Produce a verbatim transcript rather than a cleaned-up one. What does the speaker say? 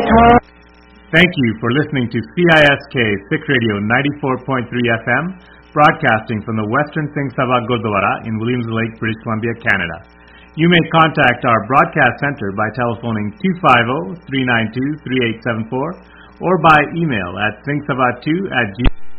Thank you for listening to C I S K Sikh Radio ninety-four point three F M, broadcasting from the Western Singh Sabha Gurdwara in Williams Lake, British Columbia, Canada. You may contact our broadcast center by telephoning two five zero, three nine two, three eight seven four or by email at singh sabha two at gmail dot com.